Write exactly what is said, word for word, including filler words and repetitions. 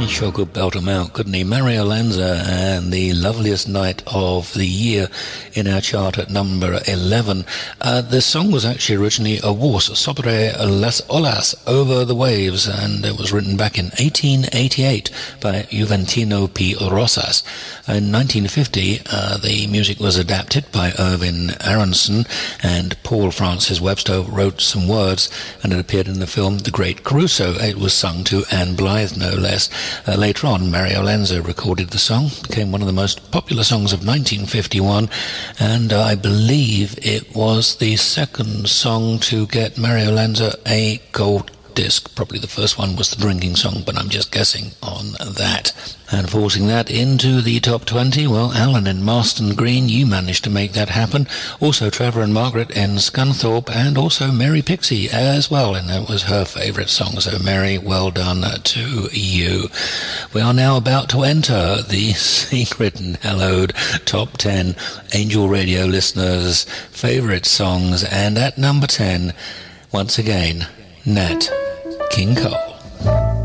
He sure could belt them out, couldn't he? Mario Lanza and The Loveliest Night of the Year in our chart at number eleven. Uh, the song was actually originally a waltz, Sobre las Olas, Over the Waves, and it was written back in eighteen eighty-eight by Juventino P. Rosas. In nineteen fifty, uh, the music was adapted by Irving Aronson, and Paul Francis Webster wrote some words, and it appeared in the film The Great Caruso. It was sung to Anne Blythe, no less. Uh, later on, Mario Lanza recorded the song, became one of the most popular songs of nineteen fifty-one, and uh, I believe it was the second song to get Mario Lanza a gold disc. Probably the first one was the drinking song, but I'm just guessing on that. And forcing that into the top twenty, well, Alan in Marston Green, you managed to make that happen. Also Trevor and Margaret in Scunthorpe, and also Mary Pixie as well, and that was her favourite song. So Mary, well done to you. We are now about to enter the secret and hallowed top ten Angel Radio listeners' favourite songs, and at number ten, once again, Nat King Cole.